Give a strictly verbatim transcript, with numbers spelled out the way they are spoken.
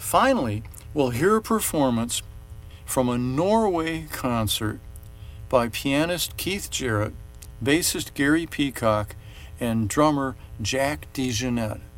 Finally, we'll hear a performance from a Norway concert by pianist Keith Jarrett, bassist Gary Peacock, and drummer Jack DeJohnette.